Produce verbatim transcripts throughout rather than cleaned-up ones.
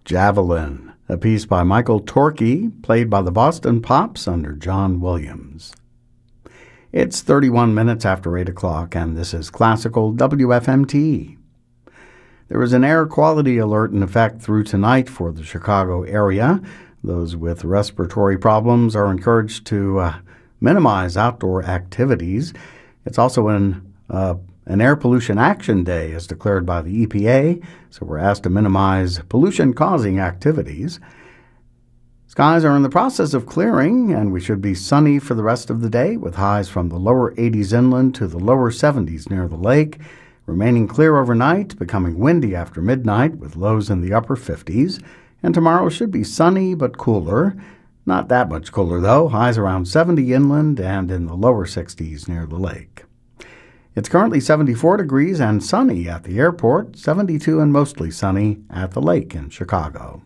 Javelin, a piece by Michael Torkey, played by the Boston Pops under John Williams. It's thirty-one minutes after eight o'clock, and this is Classical W F M T. There is an air quality alert in effect through tonight for the Chicago area. Those with respiratory problems are encouraged to uh, minimize outdoor activities. It's also an, uh, an air pollution action day as declared by the E P A, so we're asked to minimize pollution-causing activities. Skies are in the process of clearing, and we should be sunny for the rest of the day, with highs from the lower eighties inland to the lower seventies near the lake, remaining clear overnight, becoming windy after midnight with lows in the upper fifties, and tomorrow should be sunny but cooler. Not that much cooler, though, highs around seventy inland and in the lower sixties near the lake. It's currently seventy-four degrees and sunny at the airport, seventy-two and mostly sunny at the lake in Chicago.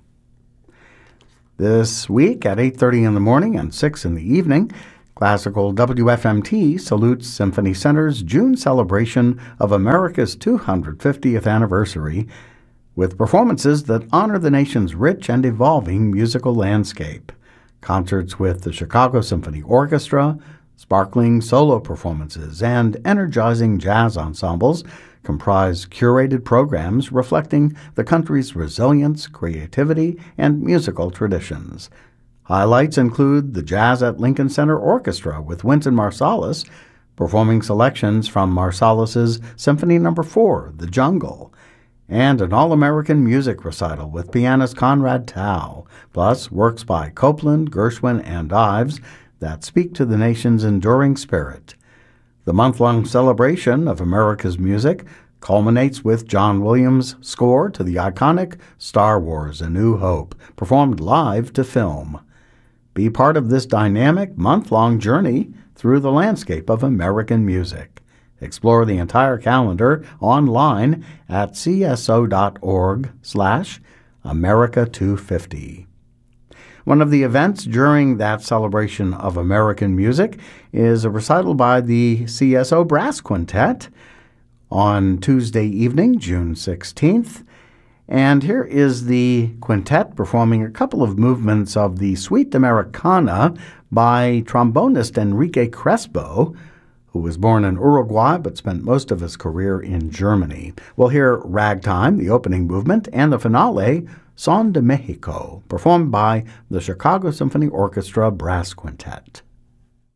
This week at eight thirty in the morning and six in the evening, Classical W F M T salutes Symphony Center's June celebration of America's two hundred fiftieth anniversary with performances that honor the nation's rich and evolving musical landscape. Concerts with the Chicago Symphony Orchestra, sparkling solo performances, and energizing jazz ensembles comprise curated programs reflecting the country's resilience, creativity, and musical traditions. Highlights include the Jazz at Lincoln Center Orchestra with Wynton Marsalis, performing selections from Marsalis's Symphony Number four, The Jungle, and an all-American music recital with pianist Conrad Tao, plus works by Copland, Gershwin, and Ives that speak to the nation's enduring spirit. The month-long celebration of America's music culminates with John Williams' score to the iconic Star Wars: A New Hope, performed live to film. Be part of this dynamic month-long journey through the landscape of American music. Explore the entire calendar online at cso.org slash America two fifty. One of the events during that celebration of American music is a recital by the C S O Brass Quintet on Tuesday evening, June sixteenth. And here is the quintet performing a couple of movements of the Suite Americana by trombonist Enrique Crespo, who was born in Uruguay but spent most of his career in Germany. We'll hear Ragtime, the opening movement, and the finale, Son de Mexico, performed by the Chicago Symphony Orchestra Brass Quintet.